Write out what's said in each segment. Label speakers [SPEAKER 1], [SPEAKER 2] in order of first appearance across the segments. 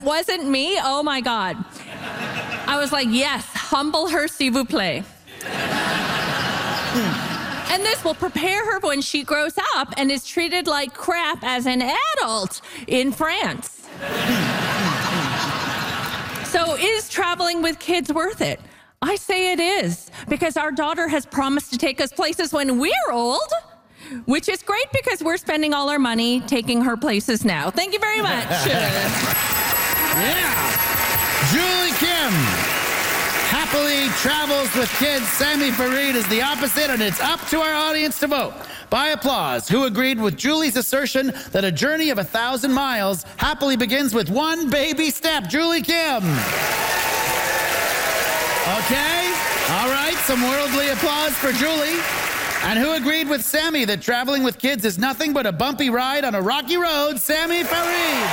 [SPEAKER 1] wasn't me, oh my God. I was like, yes, humble her, s'il vous plaît. And this will prepare her when she grows up and is treated like crap as an adult in France. So is traveling with kids worth it? I say it is, because our daughter has promised to take us places when we're old, which is great because we're spending all our money taking her places now. Thank you very much.
[SPEAKER 2] Yeah. Julie Kim happily travels with kids. Sami Farid is the opposite, and it's up to our audience to vote. By applause, who agreed with Julie's assertion that a journey of 1,000 miles happily begins with one baby step? Julie Kim. Okay, all right, some worldly applause for Julie. And who agreed with Sami that traveling with kids is nothing but a bumpy ride on a rocky road? Sami Farid.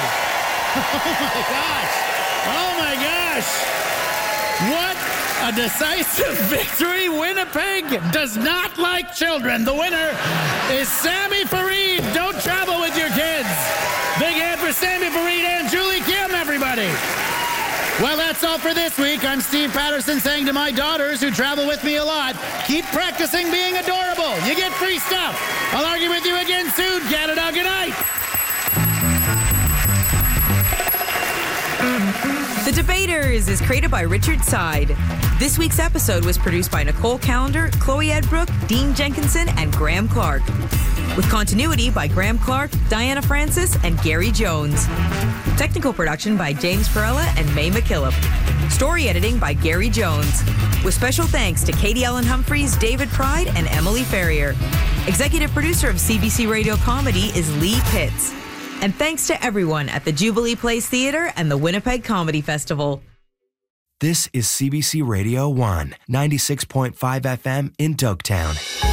[SPEAKER 2] Oh my gosh. What a decisive victory. Winnipeg does not like children. The winner is Sami Farid. Don't travel with your kids. Big hand for Sami Farid and Julie Kim, everybody. Well, that's all for this week. I'm Steve Patterson saying to my daughters who travel with me a lot, keep practicing being adorable. You get free stuff. I'll argue with you again soon, Canada. Good night.
[SPEAKER 3] The Debaters is created by Richard Side. This week's episode was produced by Nicole Callender, Chloe Edbrook, Dean Jenkinson, and Graham Clark. With continuity by Graham Clark, Diana Francis, and Gary Jones. Technical production by James Perella and May McKillop. Story editing by Gary Jones. With special thanks to Katie Ellen Humphreys, David Pride, and Emily Ferrier. Executive producer of CBC Radio Comedy is Lee Pitts. And thanks to everyone at the Jubilee Place Theatre and the Winnipeg Comedy Festival.
[SPEAKER 4] This is CBC Radio 1, 96.5 FM in Dogtown.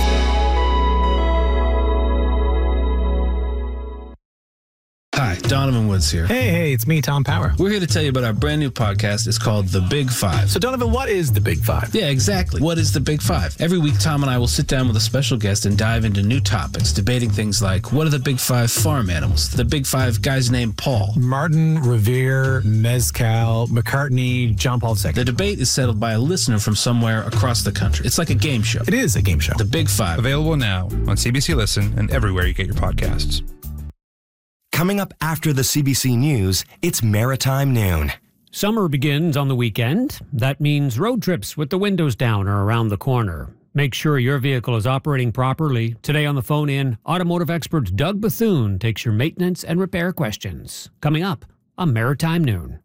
[SPEAKER 5] Hi, Donovan Woods here.
[SPEAKER 6] Hey, it's me, Tom Power.
[SPEAKER 5] We're here to tell you about our brand new podcast. It's called The Big Five.
[SPEAKER 6] So, Donovan, what is The Big Five?
[SPEAKER 5] Yeah, exactly. What is The Big Five? Every week, Tom and I will sit down with a special guest and dive into new topics, debating things like, what are the Big Five farm animals? The Big Five guys named Paul.
[SPEAKER 6] Martin, Revere, Mezcal, McCartney, John Paul II.
[SPEAKER 5] The debate is settled by a listener from somewhere across the country. It's like a game show.
[SPEAKER 6] It is a game show.
[SPEAKER 5] The Big Five.
[SPEAKER 7] Available now on CBC Listen and everywhere you get your podcasts.
[SPEAKER 4] Coming up after the CBC News, it's Maritime Noon.
[SPEAKER 8] Summer begins on the weekend. That means road trips with the windows down are around the corner. Make sure your vehicle is operating properly. Today on the phone-in, automotive expert Doug Bethune takes your maintenance and repair questions. Coming up on Maritime Noon.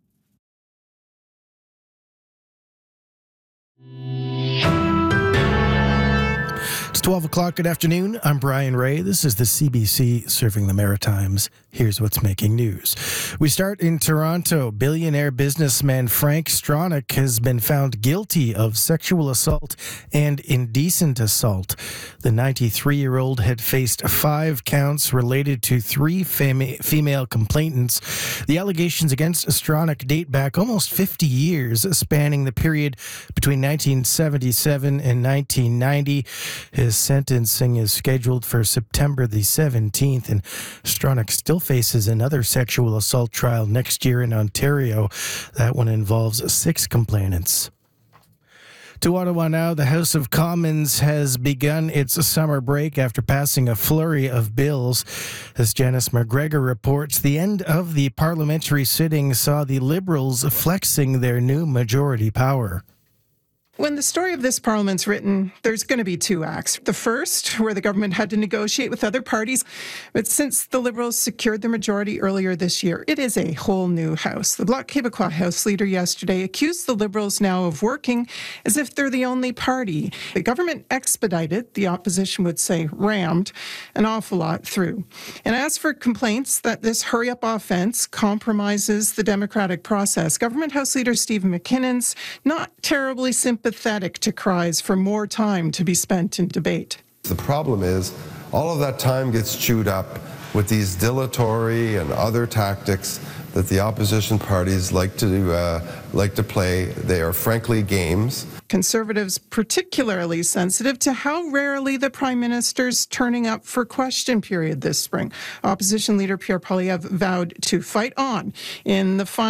[SPEAKER 9] It's 12 o'clock. Good afternoon. I'm Brian Ray. This is the CBC Serving the Maritimes. Here's what's making news. We start in Toronto. Billionaire businessman Frank Stronach has been found guilty of sexual assault and indecent assault. The 93-year-old had faced 5 counts related to 3 female complainants. The allegations against Stronach date back almost 50 years, spanning the period between 1977 and 1990. His sentencing is scheduled for September the 17th, and Stronach still faces another sexual assault trial next year in Ontario. That one involves 6 complainants. To Ottawa now, the House of Commons has begun its summer break after passing a flurry of bills. As Janice McGregor reports, the end of the parliamentary sitting saw the Liberals flexing their new majority power.
[SPEAKER 10] When the story of this Parliament's written, there's going to be 2 acts. The first, where the government had to negotiate with other parties, but since the Liberals secured their majority earlier this year, it is a whole new House. The Bloc Québécois House leader yesterday accused the Liberals now of working as if they're the only party. The government expedited, the opposition would say rammed, an awful lot through. And as for complaints that this hurry-up offense compromises the democratic process, Government House Leader Stephen McKinnon's not terribly sympathetic to cries for more time to be spent in debate.
[SPEAKER 11] The problem is all of that time gets chewed up with these dilatory and other tactics that the opposition parties like to play. They are frankly games.
[SPEAKER 10] Conservatives particularly sensitive to how rarely the Prime Minister's turning up for question period this spring. Opposition leader Pierre Poilievre vowed to fight on in the